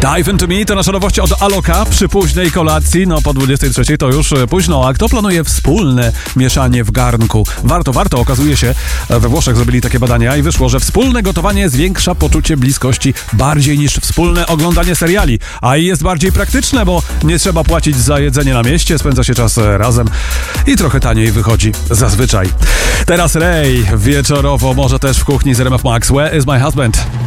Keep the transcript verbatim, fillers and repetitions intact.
Dive Into Me to nasza nowość od Aloka przy późnej kolacji. No po dwudziestej trzeciej to już późno, a kto planuje wspólne mieszanie w garnku? Warto, warto. Okazuje się, we Włoszech zrobili takie badania i wyszło, że wspólne gotowanie zwiększa poczucie bliskości bardziej niż wspólne oglądanie seriali. A i jest bardziej praktyczne, bo nie trzeba płacić za jedzenie na mieście, spędza się czas razem i trochę taniej wychodzi zazwyczaj. Teraz Ray wieczorowo, może też w kuchni z R M F Max. Where is my husband?